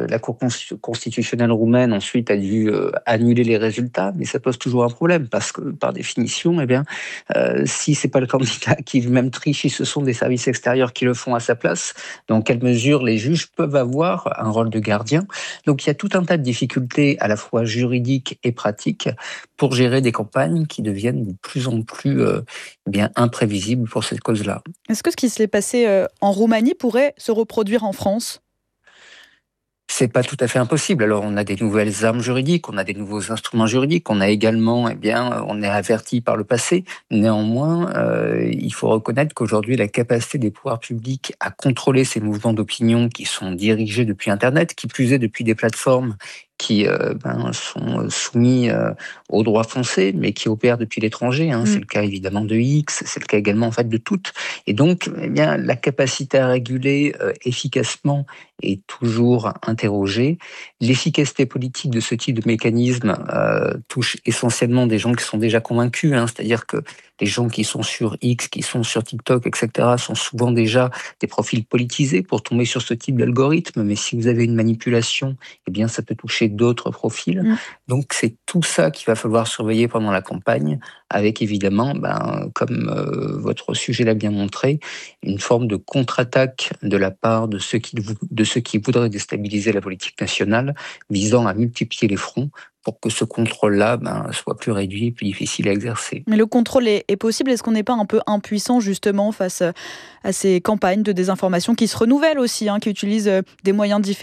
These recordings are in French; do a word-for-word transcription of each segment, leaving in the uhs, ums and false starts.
la Cour constitutionnelle roumaine ensuite a dû euh, annuler les résultats, mais ça pose toujours un problème parce que par définition, eh bien, euh, si c'est pas le candidat qui lui-même triche, si ce sont des services extérieurs qui le font à sa place, dans quelle mesure les juges peuvent avoir un rôle de gardien. Donc il y a tout un tas de difficultés à la fois juridiques et pratiques pour gérer des campagnes qui deviennent de plus en plus euh, eh bien imprévisibles pour cette cause-là. Est-ce que ce qui s'est passé euh, en Roumanie pourrait se reproduire en France ? C'est pas tout à fait impossible. Alors, on a des nouvelles armes juridiques, on a des nouveaux instruments juridiques, on a également, eh bien, on est averti par le passé. Néanmoins, euh, il faut reconnaître qu'aujourd'hui, la capacité des pouvoirs publics à contrôler ces mouvements d'opinion qui sont dirigés depuis Internet, qui plus est depuis des plateformes qui euh, ben, sont soumis euh, au droit français, mais qui opèrent depuis l'étranger. Hein. Mm. C'est le cas évidemment de X, c'est le cas également en fait de toutes. Et donc, eh bien, la capacité à réguler euh, efficacement est toujours interrogée. L'efficacité politique de ce type de mécanisme euh, touche essentiellement des gens qui sont déjà convaincus, hein. C'est-à-dire que les gens qui sont sur X, qui sont sur TikTok, et cetera, sont souvent déjà des profils politisés pour tomber sur ce type d'algorithme. Mais si vous avez une manipulation, eh bien, ça peut toucher d'autres profils. Mm. Donc, c'est tout ça qu'il va falloir surveiller pendant la campagne, avec évidemment, ben, comme euh, votre sujet l'a bien montré, une forme de contre-attaque de la part de ceux qui, de ceux qui voudraient déstabiliser la politique nationale, visant à multiplier les fronts pour que ce contrôle-là ben, soit plus réduit, plus difficile à exercer. Mais le contrôle est, est possible. Est-ce qu'on n'est pas un peu impuissant justement face à ces campagnes de désinformation qui se renouvellent aussi, hein, qui utilisent des moyens différents ?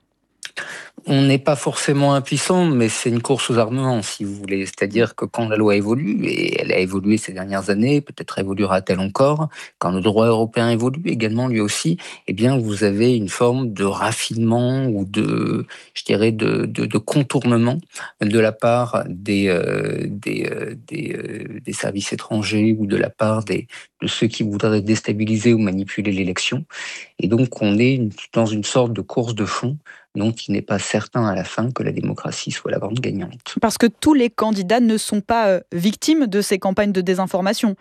On n'est pas forcément impuissant, mais c'est une course aux armements, si vous voulez. C'est-à-dire que quand la loi évolue, et elle a évolué ces dernières années, peut-être évoluera-t-elle encore, quand le droit européen évolue également lui aussi, eh bien, vous avez une forme de raffinement ou de, je dirais, de, de, de contournement de la part des, euh, des, euh, des, euh, des services étrangers ou de la part des, de ceux qui voudraient déstabiliser ou manipuler l'élection. Et donc, on est dans une sorte de course de fond, donc il n'est pas certain à la fin que la démocratie soit la grande gagnante. Parce que tous les candidats ne sont pas euh, victimes de ces campagnes de désinformation.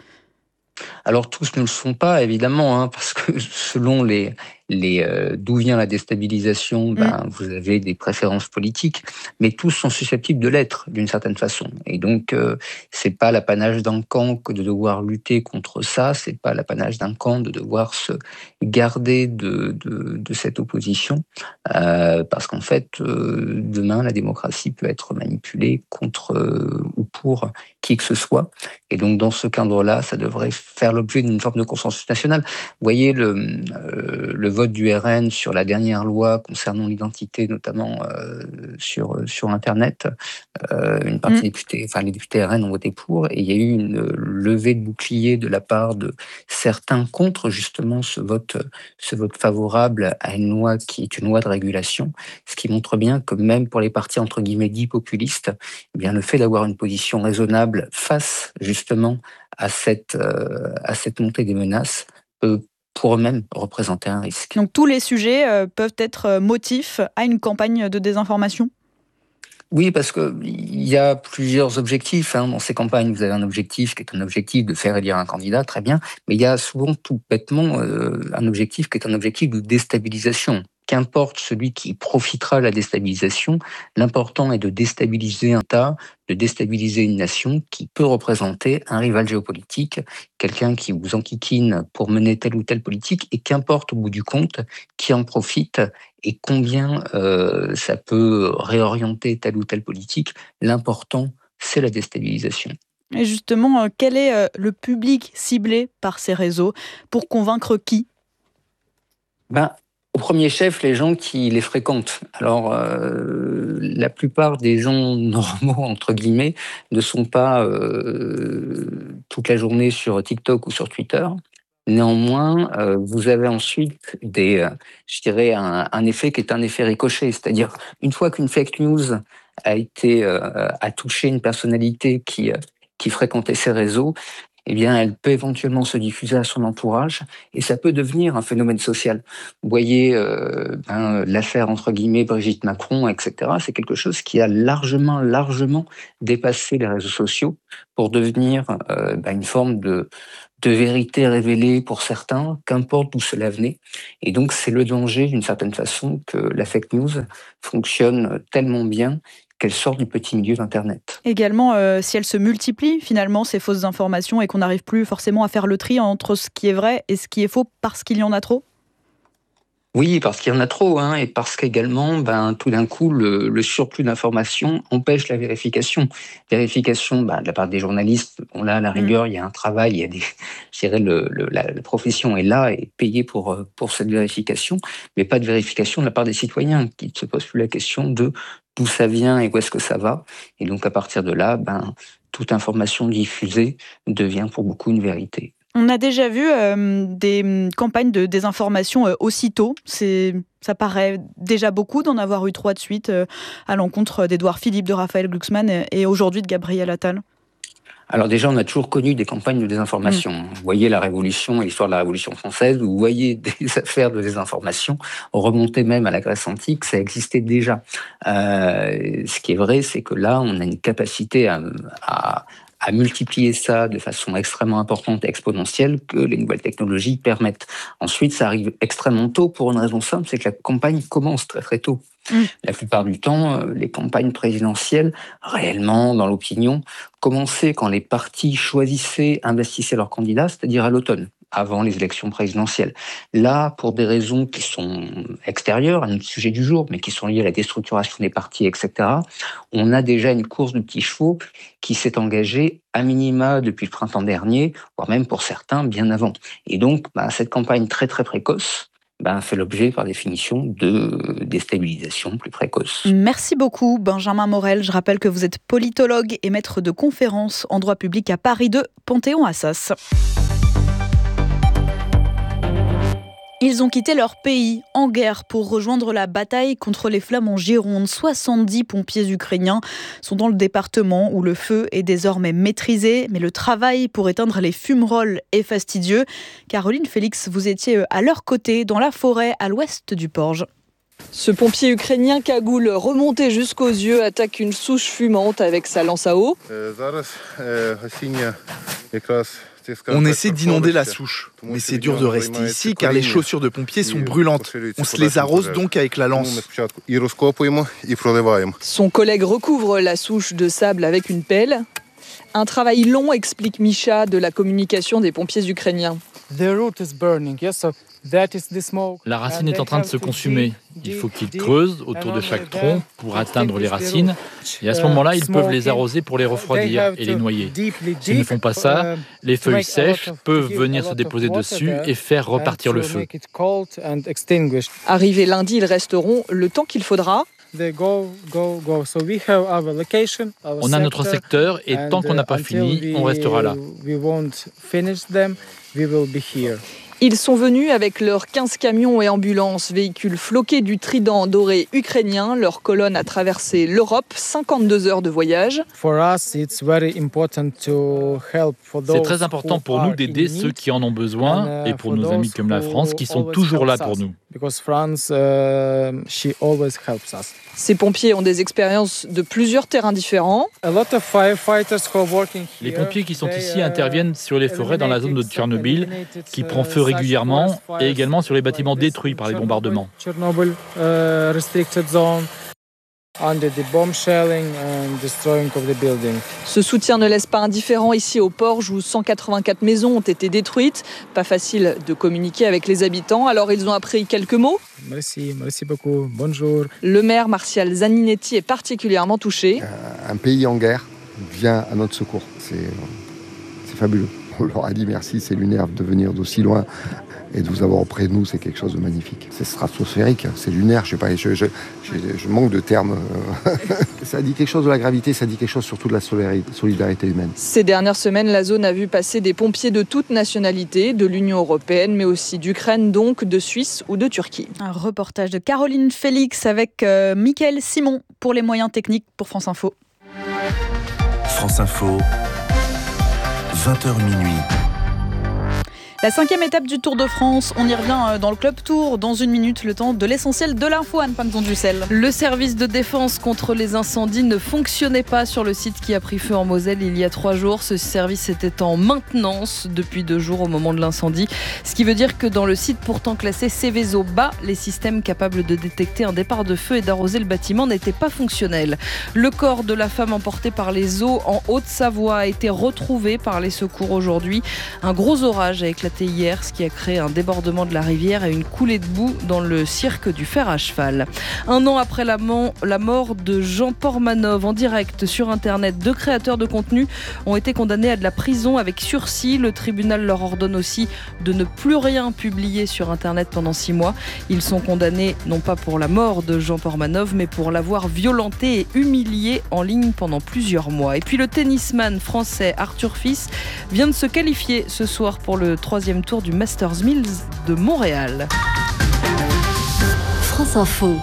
Alors tous ne le sont pas, évidemment, hein, parce que selon les, les, euh, d'où vient la déstabilisation, Mm. ben, vous avez des préférences politiques, mais tous sont susceptibles de l'être d'une certaine façon. Et donc, euh, c'est pas l'apanage d'un camp que de devoir lutter contre ça, c'est pas l'apanage d'un camp de devoir se garder de, de, de cette opposition, euh, parce qu'en fait, euh, demain, la démocratie peut être manipulée contre euh, ou pour qui que ce soit. Et donc, dans ce cadre-là, ça devrait faire l'objet d'une forme de consensus national. Vous voyez, le, euh, le vote du R N sur la dernière loi concernant l'identité, notamment euh, sur, sur Internet, euh, une partie Mm. des députés, enfin les députés R N ont voté pour, et il y a eu une levée de bouclier de la part de certains contre justement ce vote, ce vote favorable à une loi qui est une loi de régulation, ce qui montre bien que même pour les partis entre guillemets dits populistes, eh bien le fait d'avoir une position raisonnable face justement à cette, euh, à cette montée des menaces peut pour eux-mêmes représenter un risque. Donc tous les sujets euh, peuvent être euh, motifs à une campagne de désinformation ? Oui, parce qu'il y a plusieurs objectifs hein, dans ces campagnes. Vous avez un objectif qui est un objectif de faire élire un candidat, très bien, mais il y a souvent tout bêtement euh, un objectif qui est un objectif de déstabilisation. Qu'importe celui qui profitera de la déstabilisation, l'important est de déstabiliser un État, de déstabiliser une nation qui peut représenter un rival géopolitique, quelqu'un qui vous enquiquine pour mener telle ou telle politique, et qu'importe au bout du compte qui en profite et combien euh, ça peut réorienter telle ou telle politique. L'important, c'est la déstabilisation. Et justement, euh, quel est euh, le public ciblé par ces réseaux ? Pour convaincre qui ? Ben, au premier chef, les gens qui les fréquentent. Alors, euh, la plupart des gens normaux, entre guillemets, ne sont pas euh, toute la journée sur TikTok ou sur Twitter. Néanmoins, euh, vous avez ensuite des, euh, je dirais, un, un effet qui est un effet ricochet. C'est-à-dire, une fois qu'une fake news a été, euh, a touché une personnalité qui, euh, qui fréquentait ces réseaux, eh bien, elle peut éventuellement se diffuser à son entourage et ça peut devenir un phénomène social. Vous voyez, euh, ben, l'affaire entre guillemets Brigitte Macron, et cetera. C'est quelque chose qui a largement, largement dépassé les réseaux sociaux pour devenir euh, ben, une forme de de vérité révélée pour certains, qu'importe d'où cela venait. Et donc, c'est le danger, d'une certaine façon, que la fake news fonctionne tellement bien qu'elle sort du petit milieu d'Internet. Également, euh, si elles se multiplient, finalement, ces fausses informations, et qu'on n'arrive plus forcément à faire le tri entre ce qui est vrai et ce qui est faux parce qu'il y en a trop. Oui, parce qu'il y en a trop, hein, et parce qu'également, ben, tout d'un coup, le, le surplus d'informations empêche la vérification. Vérification, ben, de la part des journalistes, bon là, à la rigueur, mmh. il y a un travail, il y a des, je dirais, le, le, la, la profession est là et payée pour, pour cette vérification, mais pas de vérification de la part des citoyens qui ne se posent plus la question de d'où ça vient et où est-ce que ça va. Et donc, à partir de là, ben, toute information diffusée devient pour beaucoup une vérité. On a déjà vu euh, des campagnes de désinformation euh, aussitôt. C'est, ça paraît déjà beaucoup d'en avoir eu trois de suite euh, à l'encontre d'Édouard Philippe, de Raphaël Glucksmann et, et aujourd'hui de Gabriel Attal. Alors déjà, on a toujours connu des campagnes de désinformation. Mmh. Vous voyez la Révolution et l'histoire de la Révolution française, vous voyez des affaires de désinformation, remonter même à la Grèce antique, ça existait déjà. Euh, ce qui est vrai, c'est que là, on a une capacité à... à à multiplier ça de façon extrêmement importante et exponentielle que les nouvelles technologies permettent. Ensuite, ça arrive extrêmement tôt pour une raison simple, c'est que la campagne commence très très tôt. Mmh. La plupart du temps, les campagnes présidentielles, réellement dans l'opinion, commençaient quand les partis choisissaient, investissaient leurs candidats, c'est-à-dire à l'automne, avant les élections présidentielles. Là, pour des raisons qui sont extérieures à notre sujet du jour, mais qui sont liées à la déstructuration des partis, et cetera, on a déjà une course de petits chevaux qui s'est engagée à minima depuis le printemps dernier, voire même pour certains bien avant. Et donc, bah, cette campagne très très précoce bah, fait l'objet, par définition, de déstabilisation plus précoce. Merci beaucoup, Benjamin Morel. Je rappelle que vous êtes politologue et maître de conférences en droit public à Paris deux, Panthéon-Assas. Ils ont quitté leur pays en guerre pour rejoindre la bataille contre les flammes en Gironde. soixante-dix pompiers ukrainiens sont dans le département où le feu est désormais maîtrisé. Mais le travail pour éteindre les fumerolles est fastidieux. Caroline Félix, vous étiez à leur côté dans la forêt à l'ouest du Porge. Ce pompier ukrainien cagoule remonté jusqu'aux yeux attaque une souche fumante avec sa lance à eau. On essaie d'inonder la souche, mais c'est dur de rester ici car les chaussures de pompiers sont brûlantes. On se les arrose donc avec la lance. Son collègue recouvre la souche de sable avec une pelle. Un travail long, explique Misha de la communication des pompiers ukrainiens. La racine est en train de se consumer. Il faut qu'ils creusent autour de chaque tronc pour atteindre les racines. Et à ce moment-là, ils peuvent les arroser pour les refroidir et les noyer. S'ils ne font pas ça, les feuilles sèches peuvent venir se déposer dessus et faire repartir le feu. Arrivés lundi, ils resteront le temps qu'il faudra. On a notre secteur et tant qu'on n'a pas fini, on restera là. Ils sont venus avec leurs quinze camions et ambulances, véhicules floqués du trident doré ukrainien. Leur colonne a traversé l'Europe, cinquante-deux heures de voyage. C'est très important pour nous d'aider ceux qui en ont besoin et pour nos amis comme la France qui sont toujours là pour nous. Ces pompiers ont des expériences de plusieurs terrains différents. Les pompiers qui sont ici interviennent sur les forêts dans la zone de Tchernobyl qui prend feu régulièrement et également sur les bâtiments détruits par les bombardements. Ce soutien ne laisse pas indifférent ici au Porge où cent quatre-vingt-quatre maisons ont été détruites. Pas facile de communiquer avec les habitants, alors ils ont appris quelques mots. Merci, merci beaucoup, bonjour. Le maire Martial Zaninetti est particulièrement touché. Un pays en guerre vient à notre secours, c'est, c'est fabuleux. On leur a dit merci, c'est lunaire de venir d'aussi loin et de vous avoir auprès de nous, c'est quelque chose de magnifique. C'est stratosphérique, c'est lunaire, je sais pas, je, je, je, je manque de termes. Ça dit quelque chose de la gravité, ça dit quelque chose surtout de la solidarité humaine. Ces dernières semaines, la zone a vu passer des pompiers de toutes nationalités, de l'Union européenne, mais aussi d'Ukraine, donc de Suisse ou de Turquie. Un reportage de Caroline Félix avec euh, Mickaël Simon pour les moyens techniques pour France Info. France Info, vingt heures minuit. La cinquième étape du Tour de France, on y revient dans le Club Tour dans une minute, le temps de l'essentiel de l'info, Anne Panton-Dussel. Le service de défense contre les incendies ne fonctionnait pas sur le site qui a pris feu en Moselle il y a trois jours. Ce service était en maintenance depuis deux jours au moment de l'incendie. Ce qui veut dire que dans le site pourtant classé Céveso bas, les systèmes capables de détecter un départ de feu et d'arroser le bâtiment n'étaient pas fonctionnels. Le corps de la femme emportée par les eaux en Haute-Savoie a été retrouvé par les secours aujourd'hui. Un gros orage a éclaté hier, ce qui a créé un débordement de la rivière et une coulée de boue dans le cirque du fer à cheval. Un an après la, man- la mort de Jean Portmanov en direct sur Internet, deux créateurs de contenu ont été condamnés à de la prison avec sursis. Le tribunal leur ordonne aussi de ne plus rien publier sur Internet pendant six mois. Ils sont condamnés non pas pour la mort de Jean Portmanov, mais pour l'avoir violenté et humilié en ligne pendant plusieurs mois. Et puis le tennisman français Arthur Fils vient de se qualifier ce soir pour le troisième tour du Masters Mills de Montréal. France Info.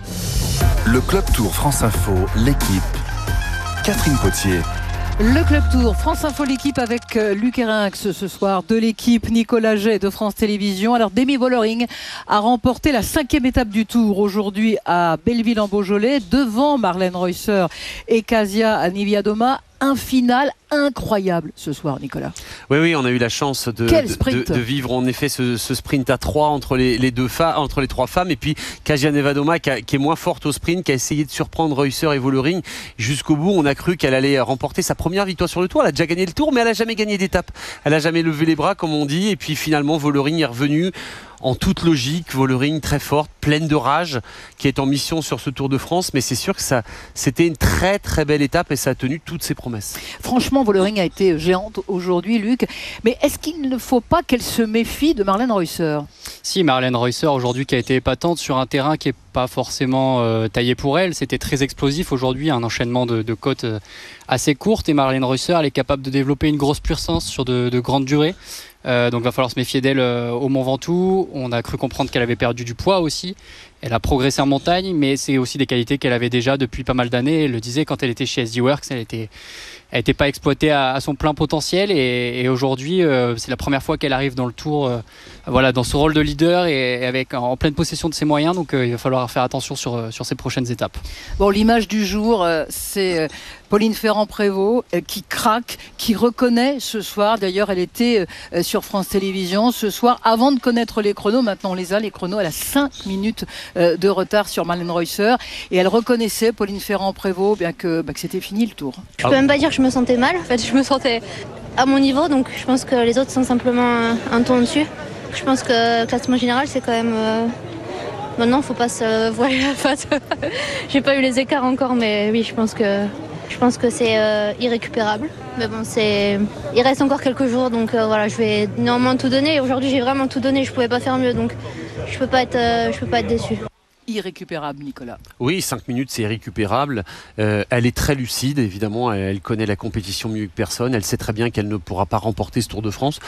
Le Club Tour France Info, l'équipe. Catherine Potier. Le Club Tour, France Info, l'équipe avec Luc Erinx ce soir, de l'équipe Nicolas Jay de France Télévisions. Alors Demi Vollering a remporté la cinquième étape du Tour aujourd'hui à Belleville-en-Beaujolais devant Marlène Reusser et Kasia Niewiadoma. Un final incroyable ce soir, Nicolas. Oui, oui, on a eu la chance de, de, de, de vivre en effet ce, ce sprint à trois entre les, les deux fa- entre les trois femmes, et puis Kasia Niewiadoma qui, a, qui est moins forte au sprint, qui a essayé de surprendre Reusser et Vollering jusqu'au bout. On a cru qu'elle allait remporter sa première victoire sur le Tour. Elle a déjà gagné le Tour, mais elle a jamais gagné d'étape. Elle a jamais levé les bras, comme on dit, et puis finalement Vollering est revenue. En toute logique, Vollering très forte, pleine de rage, qui est en mission sur ce Tour de France. Mais c'est sûr que ça, c'était une très très belle étape et ça a tenu toutes ses promesses. Franchement, Vollering a été géante aujourd'hui, Luc. Mais est-ce qu'il ne faut pas qu'elle se méfie de Marlène Reusser ? Si, Marlène Reusser aujourd'hui qui a été épatante sur un terrain qui n'est pas forcément euh, taillé pour elle. C'était très explosif aujourd'hui, un enchaînement de, de côtes euh, assez courtes. Et Marlène Reusser, elle est capable de développer une grosse puissance sur de, de grandes durées. Euh, donc il va falloir se méfier d'elle euh, au Mont Ventoux. On a cru comprendre qu'elle avait perdu du poids aussi. Elle a progressé en montagne, mais c'est aussi des qualités qu'elle avait déjà depuis pas mal d'années. Elle le disait quand elle était chez S D Works, elle était, elle n'était pas exploitée à, à son plein potentiel. Et, et aujourd'hui, euh, c'est la première fois qu'elle arrive dans le Tour, euh, voilà, dans ce rôle de leader et, et avec en pleine possession de ses moyens. Donc euh, il va falloir faire attention sur, sur ces prochaines étapes. Bon, l'image du jour, euh, c'est euh, Pauline Ferrand-Prévot euh, qui craque, qui reconnaît ce soir. D'ailleurs, elle était euh, sur France Télévisions ce soir avant de connaître les chronos. Maintenant, on les a, les chronos. Elle a cinq minutes euh, de retard sur Marlène Reusser. Et elle reconnaissait, Pauline Ferrand-Prévôt, bien que, bah, que c'était fini le Tour. Je peux même pas dire que je me sentais mal. En fait, je me sentais à mon niveau. Donc, je pense que les autres sont simplement un ton au-dessus. Je pense que le classement général, c'est quand même... Euh... Maintenant, faut pas se voiler la face. J'ai pas eu les écarts encore, mais oui, je pense que... Je pense que c'est euh, irrécupérable. Mais bon, c'est... il reste encore quelques jours, donc euh, voilà, je vais néanmoins tout donner. Aujourd'hui, j'ai vraiment tout donné, je pouvais pas faire mieux, donc je peux pas être, euh, je peux pas être déçue. Irrécupérable, Nicolas. Oui, cinq minutes, c'est irrécupérable. Euh, elle est très lucide, évidemment. Elle, elle connaît la compétition mieux que personne. Elle sait très bien qu'elle ne pourra pas remporter ce Tour de France.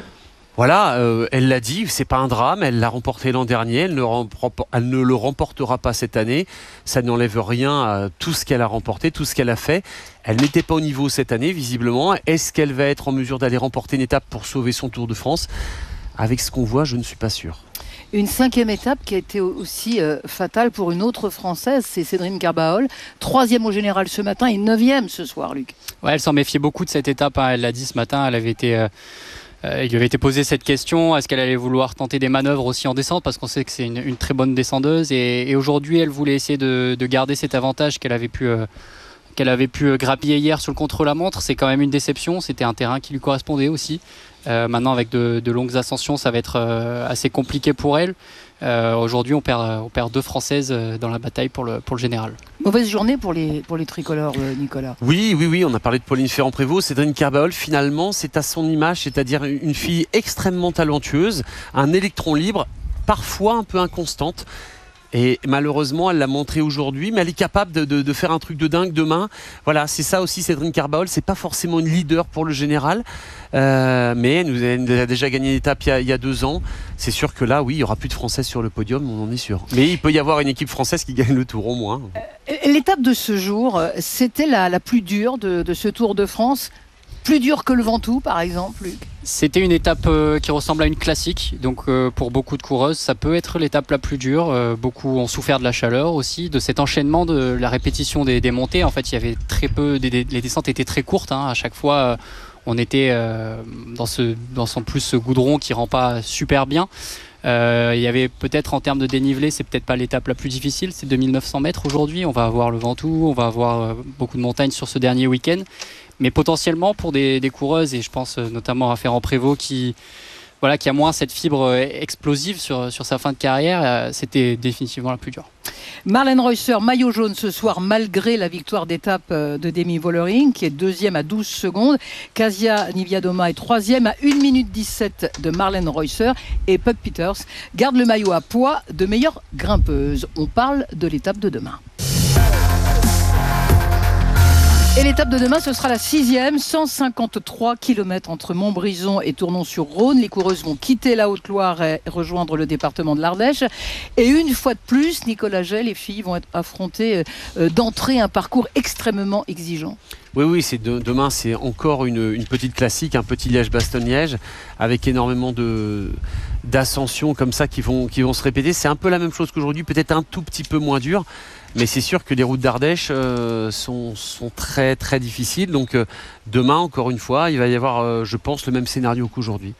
Voilà, euh, elle l'a dit, c'est pas un drame, elle l'a remporté l'an dernier, elle ne, rempor- elle ne le remportera pas cette année, ça n'enlève rien à tout ce qu'elle a remporté, tout ce qu'elle a fait. Elle n'était pas au niveau cette année, visiblement. Est-ce qu'elle va être en mesure d'aller remporter une étape pour sauver son Tour de France ? Avec ce qu'on voit, je ne suis pas sûr. Une cinquième étape qui a été aussi euh, fatale pour une autre Française, c'est Cédrine Carbaol. Troisième au général ce matin et neuvième ce soir, Luc. Ouais, elle s'en méfiait beaucoup de cette étape, hein. Elle l'a dit ce matin, elle avait été... Euh... Euh, il lui avait été posé cette question, est-ce qu'elle allait vouloir tenter des manœuvres aussi en descente, parce qu'on sait que c'est une, une très bonne descendeuse, et, et aujourd'hui elle voulait essayer de, de garder cet avantage qu'elle avait pu, euh, qu'elle avait pu grappiller hier sur le contre-la-montre. C'est quand même une déception, c'était un terrain qui lui correspondait aussi. Euh, maintenant avec de, de longues ascensions, ça va être euh, assez compliqué pour elle. Euh, aujourd'hui on perd, on perd deux Françaises dans la bataille pour le, pour le général. Mauvaise journée pour les, pour les tricolores, euh, Nicolas. Oui, oui, oui, on a parlé de Pauline Ferrand-Prévot. Cédrine Carbaol, finalement, c'est à son image, c'est-à-dire une fille extrêmement talentueuse, un électron libre, parfois un peu inconstante. Et malheureusement, elle l'a montré aujourd'hui, mais elle est capable de, de, de faire un truc de dingue demain. Voilà, c'est ça aussi, Cédrine Carbaol. C'est pas forcément une leader pour le général, euh, mais elle nous a, elle a déjà gagné une étape il y, a, il y a deux ans. C'est sûr que là, oui, il y aura plus de Françaises sur le podium, on en est sûr. Mais il peut y avoir une équipe française qui gagne le Tour au moins. Euh, l'étape de ce jour, c'était la, la plus dure de, de ce Tour de France. plus dur que le Ventoux, par exemple, Luc? C'était une étape euh, qui ressemble à une classique, donc euh, pour beaucoup de coureuses, ça peut être l'étape la plus dure. Euh, beaucoup ont souffert de la chaleur aussi, de cet enchaînement, de la répétition des, des montées. En fait, il y avait très peu, des, des, les descentes étaient très courtes. Hein. À chaque fois, euh, on était euh, dans ce, dans son plus ce goudron qui rend pas super bien. Euh, il y avait peut-être en termes de dénivelé, c'est peut-être pas l'étape la plus difficile, c'est deux mille neuf cents mètres aujourd'hui. On va avoir le Ventoux, on va avoir euh, beaucoup de montagnes sur ce dernier week-end. Mais potentiellement pour des, des coureuses, et je pense notamment à Ferrand-Prévot qui, voilà, qui a moins cette fibre explosive sur, sur sa fin de carrière, c'était définitivement la plus dure. Marlène Reusser, maillot jaune ce soir malgré la victoire d'étape de Demi Vollering qui est deuxième à douze secondes. Kasia Niewiadoma est troisième à une minute dix-sept de Marlène Reusser et Puck Peters garde le maillot à poids de meilleure grimpeuse. On parle de l'étape de demain. Et l'étape de demain, ce sera la sixième, cent cinquante-trois kilomètres entre Montbrison et Tournon-sur-Rhône. Les coureuses vont quitter la Haute-Loire et rejoindre le département de l'Ardèche. Et une fois de plus, Nicolas Gey, les filles vont être affrontées d'entrée un parcours extrêmement exigeant. Oui, oui, c'est de, demain, c'est encore une, une petite classique, un petit Liège-Bastogne-Liège, avec énormément de, d'ascensions comme ça qui vont, qui vont se répéter. C'est un peu la même chose qu'aujourd'hui, peut-être un tout petit peu moins dur. Mais c'est sûr que les routes d'Ardèche euh, sont, sont très très difficiles. Donc euh, demain, encore une fois, il va y avoir, euh, je pense, le même scénario qu'aujourd'hui.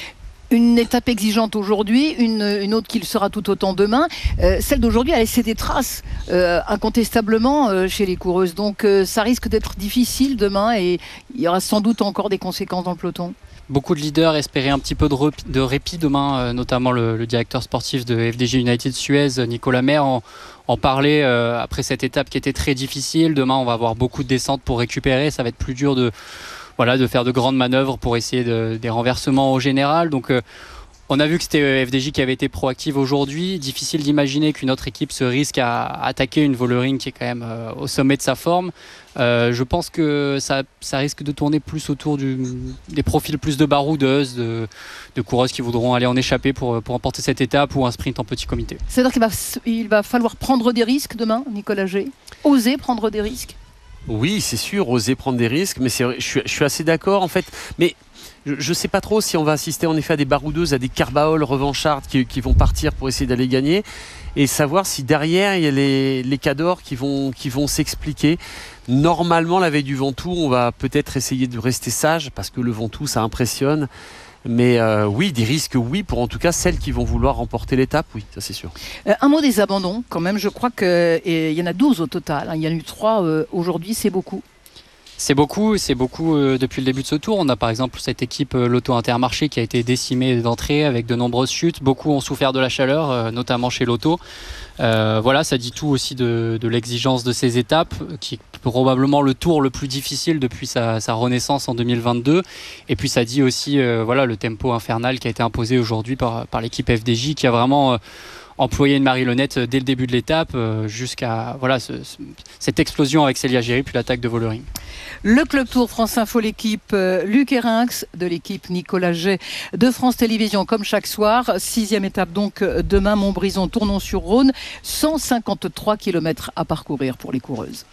Une étape exigeante aujourd'hui, une, une autre qui le sera tout autant demain. Euh, celle d'aujourd'hui a laissé des traces euh, incontestablement euh, chez les coureuses. Donc euh, ça risque d'être difficile demain et il y aura sans doute encore des conséquences dans le peloton. Beaucoup de leaders espéraient un petit peu de, rep- de répit demain, euh, notamment le, le directeur sportif de F D J United Suez, Nicolas Maire, en, en parlait euh, après cette étape qui était très difficile. Demain, on va avoir beaucoup de descentes pour récupérer. Ça va être plus dur de, voilà, de faire de grandes manœuvres pour essayer de, des renversements au général. Donc, euh, on a vu que c'était F D J qui avait été proactive aujourd'hui. Difficile d'imaginer qu'une autre équipe se risque à, à attaquer une Vollering qui est quand même euh, au sommet de sa forme. Euh, je pense que ça, ça risque de tourner plus autour du, des profils plus de baroudeuses, de, de coureuses qui voudront aller en échapper pour, pour emporter cette étape ou un sprint en petit comité. C'est-à-dire qu'il va, il va falloir prendre des risques demain, Nicolas Gey. Oser prendre des risques. Oui, c'est sûr, oser prendre des risques, mais c'est, je, suis, je suis assez d'accord en fait. Mais je ne sais pas trop si on va assister en effet à des baroudeuses, à des carbaoles revanchardes qui, qui vont partir pour essayer d'aller gagner, et savoir si derrière il y a les, les cadors qui vont, qui vont s'expliquer. Normalement, la veille du Ventoux, on va peut-être essayer de rester sage parce que le Ventoux, ça impressionne. Mais euh, oui, des risques, oui, pour en tout cas celles qui vont vouloir remporter l'étape, oui, ça c'est sûr. Euh, un mot des abandons, quand même, je crois qu'il y en a douze au total. Hein. Il y en a eu trois euh, aujourd'hui, c'est beaucoup. C'est beaucoup, c'est beaucoup euh, depuis le début de ce tour. On a par exemple cette équipe euh, Lotto Intermarché qui a été décimée d'entrée avec de nombreuses chutes. Beaucoup ont souffert de la chaleur, euh, notamment chez Lotto. Euh, voilà, ça dit tout aussi de, de l'exigence de ces étapes, qui est probablement le tour le plus difficile depuis sa, sa renaissance en deux mille vingt-deux. Et puis ça dit aussi euh, voilà, le tempo infernal qui a été imposé aujourd'hui par, par l'équipe F D J qui a vraiment... Euh, employer une marionnette dès le début de l'étape jusqu'à voilà, ce, ce, cette explosion avec Célia Géry puis l'attaque de Vollering. Le Club Tour France Info, l'équipe euh, Luc Erinx de l'équipe Nicolas Gey de France Télévisions comme chaque soir. Sixième étape donc demain, Montbrison, Tournon-sur-Rhône. cent cinquante-trois kilomètres à parcourir pour les coureuses.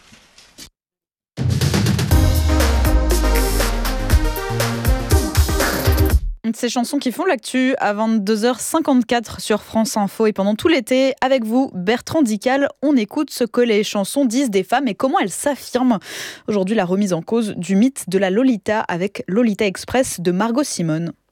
Ces chansons qui font l'actu à vingt-deux heures cinquante-quatre sur France Info. Et pendant tout l'été, avec vous, Bertrand Dical, on écoute ce que les chansons disent des femmes et comment elles s'affirment. Aujourd'hui, la remise en cause du mythe de la Lolita avec Lolita Express de Margot Simone.